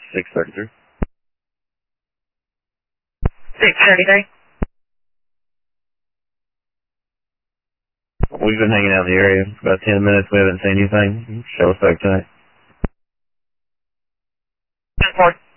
633. 633. We've been hanging out in the area for about 10 minutes. We haven't seen anything. Show us back tonight. 10-4.